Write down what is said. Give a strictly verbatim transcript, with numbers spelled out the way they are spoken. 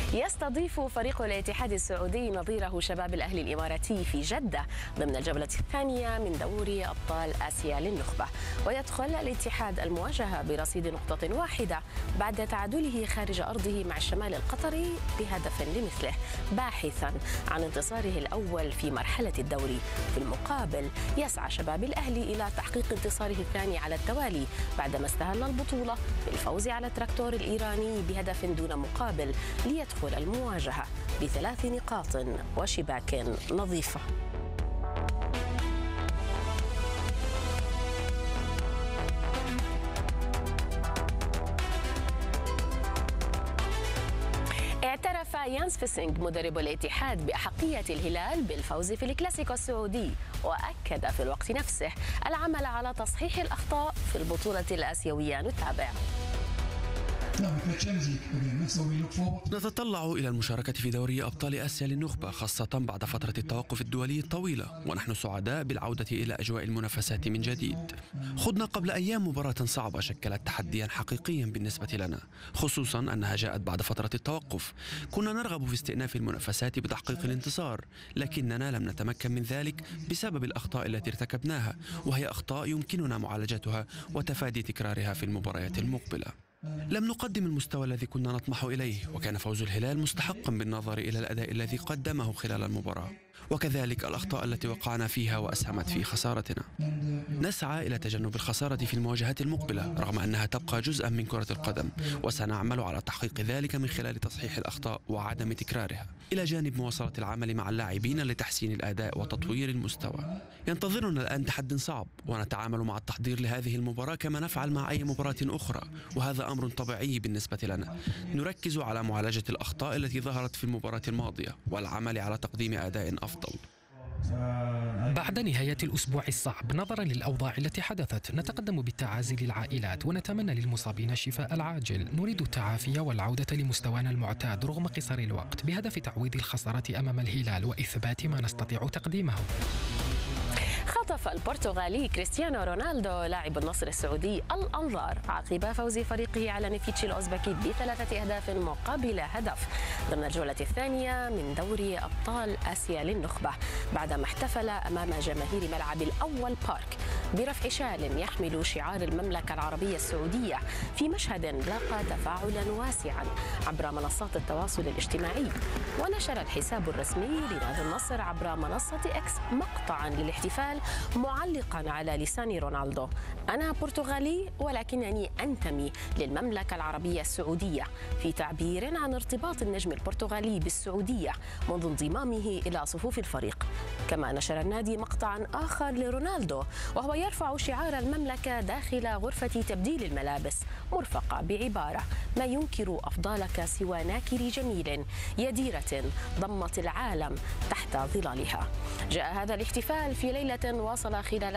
يستضيف فريق الاتحاد السعودي نظيره شباب الأهلي الإماراتي في جدة ضمن الجولة الثانية من دوري أبطال آسيا للنخبة. ويدخل الاتحاد المواجهة برصيد نقطة واحدة بعد تعادله خارج أرضه مع الشمال القطري بهدف لمثله، باحثا عن انتصاره الأول في مرحلة الدوري. في المقابل يسعى شباب الأهلي إلى تحقيق انتصاره الثاني على التوالي بعدما استهل البطولة بالفوز على التراكتور الإيراني بهدف دون مقابل، ليدخل المواجهة بثلاث نقاط وشباك نظيفة. اعترف يانس فيسينغ مدرب الاتحاد بأحقية الهلال بالفوز في الكلاسيكو السعودي، وأكد في الوقت نفسه العمل على تصحيح الأخطاء في البطولة الآسيوية. نتابع. نتطلع إلى المشاركة في دوري أبطال آسيا للنخبة، خاصة بعد فترة التوقف الدولي الطويلة، ونحن سعداء بالعودة إلى أجواء المنافسات من جديد. خضنا قبل أيام مباراة صعبة شكلت تحديا حقيقيا بالنسبة لنا، خصوصا أنها جاءت بعد فترة التوقف. كنا نرغب في استئناف المنافسات بتحقيق الانتصار، لكننا لم نتمكن من ذلك بسبب الأخطاء التي ارتكبناها، وهي أخطاء يمكننا معالجتها وتفادي تكرارها في المباريات المقبلة. لم نقدم المستوى الذي كنا نطمح إليه، وكان فوز الهلال مستحقا بالنظر إلى الأداء الذي قدمه خلال المباراة، وكذلك الأخطاء التي وقعنا فيها وأسهمت في خسارتنا. نسعى إلى تجنب الخسارة في المواجهات المقبلة رغم أنها تبقى جزءا من كرة القدم، وسنعمل على تحقيق ذلك من خلال تصحيح الأخطاء وعدم تكرارها، إلى جانب مواصلة العمل مع اللاعبين لتحسين الأداء وتطوير المستوى. ينتظرنا الآن تحدي صعب، ونتعامل مع التحضير لهذه المباراة كما نفعل مع أي مباراة أخرى، وهذا أمر طبيعي بالنسبة لنا. نركز على معالجة الأخطاء التي ظهرت في المباراة الماضية والعمل على تقديم أداء أفضل. بعد نهاية الأسبوع الصعب نظرا للأوضاع التي حدثت، نتقدم بالتعازي للعائلات ونتمنى للمصابين الشفاء العاجل. نريد التعافي والعودة لمستوانا المعتاد رغم قصر الوقت بهدف تعويض الخسارة أمام الهلال وإثبات ما نستطيع تقديمه. خطف البرتغالي كريستيانو رونالدو لاعب النصر السعودي الأنظار عقب فوز فريقه على نيفيتشي الأوزبكي بثلاثة أهداف مقابل هدف ضمن الجولة الثانية من دوري أبطال آسيا للنخبة، بعدما احتفل أمام جماهير ملعب الأول بارك برفع شال يحمل شعار المملكة العربية السعودية في مشهد لاقى تفاعلا واسعا عبر منصات التواصل الاجتماعي. ونشر الحساب الرسمي لنادي النصر عبر منصة إكس مقطعا للاحتفال معلقا على لسان رونالدو: أنا برتغالي ولكنني أنتمي للمملكة العربية السعودية، في تعبير عن ارتباط النجم البرتغالي بالسعودية منذ انضمامه إلى صفوف الفريق. كما نشر النادي مقطعا آخر لرونالدو وهو يرفع شعار المملكة داخل غرفة تبديل الملابس مرفقة بعبارة: ما ينكر أفضالك سوى ناكر جميل يديرة ضمت العالم تحت ظلالها. جاء هذا الاحتفال في ليلة واصل خلال